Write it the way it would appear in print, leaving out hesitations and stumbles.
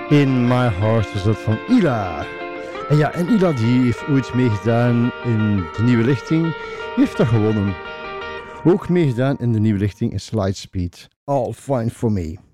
In My Heart was dat van Ila. En Ila die heeft ooit meegedaan in de Nieuwe Lichting. Die heeft dat gewonnen. Ook meegedaan in de Nieuwe Lichting is Lightspeed. All Fine For Me.